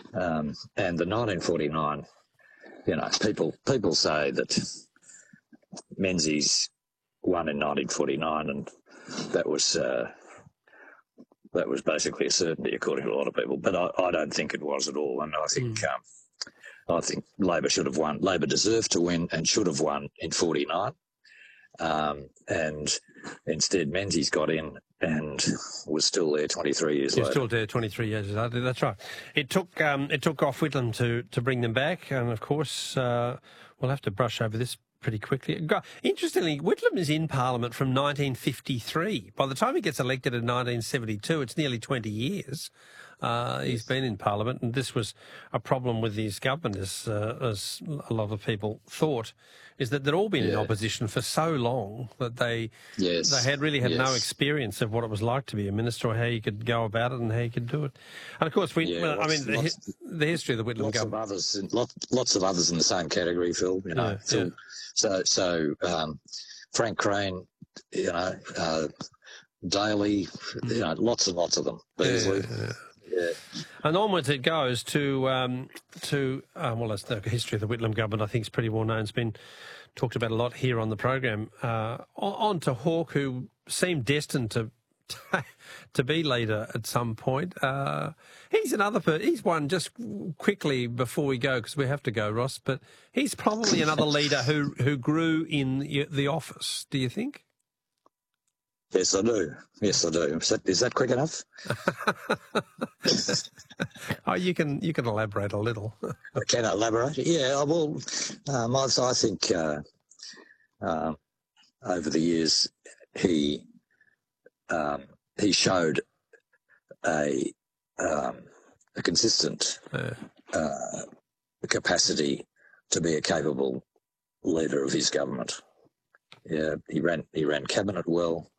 And the 1949, people say that Menzies won in 1949, and that was basically a certainty, according to a lot of people. But I don't think it was at all, and I think Labor should have won. Labor deserved to win and should have won in 49. And instead, Menzies got in and was still there 23 years later. Still there 23 years later. That's right. It took Gough Whitlam to bring them back, and of course we'll have to brush over this pretty quickly. Interestingly, Whitlam is in Parliament from 1953. By the time he gets elected in 1972, it's nearly 20 years. He's been in Parliament, and this was a problem with his government, as a lot of people thought, is that they'd all been in opposition for so long that they had no experience of what it was like to be a minister, or how you could go about it and how you could do it. And of course, the history of the Whitlam government. Lots of others in the same category, Phil. So Frank Crane, Daly, lots and lots of them. Beasley. Yeah. And onwards it goes to that's the history of the Whitlam government. I think is pretty well known. It's been talked about a lot here on the program. On to Hawke, who seemed destined to be leader at some point. He's he's one, just quickly before we go, because we have to go, Ross, but he's probably another leader who grew in the office, do you think? Yes, I do. Is that quick enough? You can elaborate a little. I can elaborate. Yeah, well, I think over the years he showed a consistent capacity to be a capable leader of his government. Yeah, he ran cabinet well.